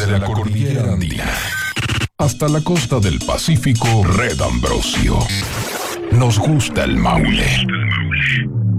Desde la cordillera andina hasta la costa del Pacífico, Red Ambrosio. Nos gusta el Maule.